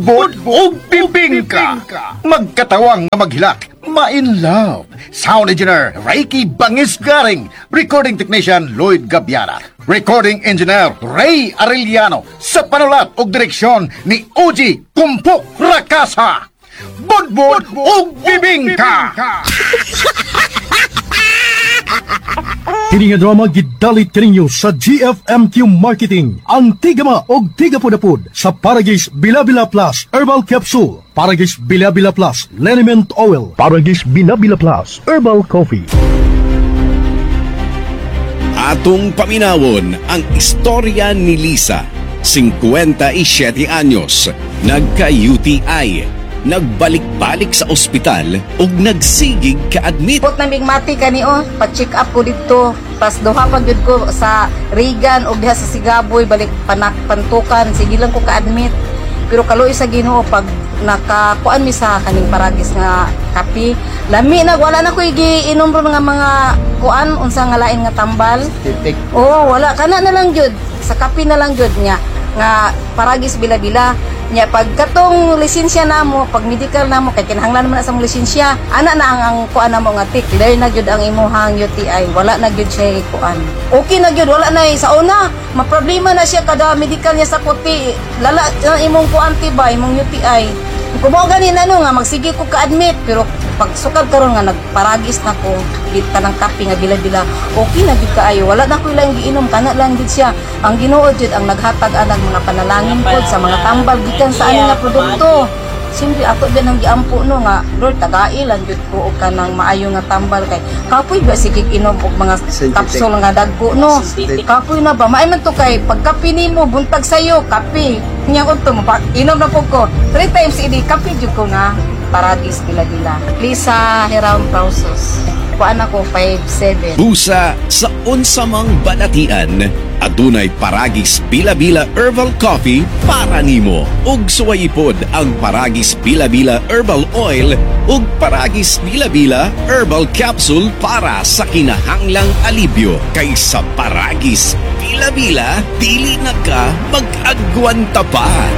Budbod o bibingka. Magkatawang nga maghilak. Ma-in love. Sound engineer Reiki Bangis Garing. Recording technician Lloyd Gabiana. Recording engineer Ray Arellano. Sa panulat o direksyon ni Oji Kumpok Rakasa. Budbod o bibingka. Kini nga drama gidalit kaninyo sa GFMQ Marketing. Ang tigama og tigapodapod sa Paragis Bilabila Plus Herbal Capsule, Paragis Bilabila Plus Liniment Oil, Paragis Bilabila Plus Herbal Coffee. Atong paminawon ang istorya ni Lisa, 57 anyos, nagka-UTI, nagbalik-balik sa ospital ug nagsigig ka-admit. Put nang bigmati kani pa-check up ko dito. Pas duha pa gyud ko sa Regan ug diha sa Sigaboy balik pantukan. Sige lang ko ka-admit. Pero kaluoy sa Ginoo pag nakakuan mi sa kaning Paragis nga kape, lami na wala na ko giinom ro nga mga kuan unsa nga lain nga tambal. Oo, wala kana na lang jud. Sa kape na lang jud niya nga Paragis bila-bila. Nya pag katong lisensya namo, pag medical namo kay kinahanglan man sa mong lisensya, ana na ang kuan namo nga tik, clear na gyud ang imuhang UTI, wala na gyud siya kuan. Okay na gyud, wala na sa una, maproblema na siya kada medical niya sa kuti. Lala ang imong kuan tiba, imong UTI. Kung mo ganin nga magsige ko ka-admit, pero pag sukad karon nga nagparagis na ko kita ng kape nga bila-bila, okay na gyud kaayo, wala na ko ilang giinom, kana lang gyud siya. Ang Ginoo jud ang naghatag anang mga panalangin pod sa mga tambal gikan sa ani nga produkto. Siyempre ako din ang giampo no nga Lord tagailan jud ko og kanang maayo nga tambal kay kapoy ba sige inom og mga kapsul nga dagko no. Kapoy na ba maay man to kay pagkape nimo buntag sayo kape. Nya unto mo inom na pud ko 3 times a day kape jud ko na Paragis bila-bila. Lisa Heround Pausos. Kuan ako 5'7". Busa sa unsamang balatian, adunay Paragis Bila-Bila Herbal Coffee para nimo. Ug suwayipod ang Paragis Bila-Bila Herbal Oil ug Paragis Bila-Bila Herbal Capsule para sa kinahanglang alibyo. Kaysa Paragis Bila-Bila, dili na ka mag-agwanta pa.